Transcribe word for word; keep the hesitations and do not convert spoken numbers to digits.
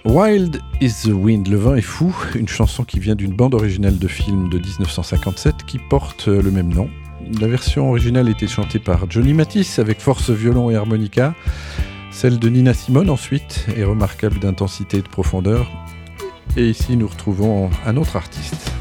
Wild is the Wind, le vent est fou, une chanson qui vient d'une bande originale de film de dix-neuf cent cinquante-sept qui porte le même nom. La version originale était chantée par Johnny Mathis avec force violon et harmonica. Celle de Nina Simone ensuite est remarquable d'intensité et de profondeur. Et ici nous retrouvons un autre artiste.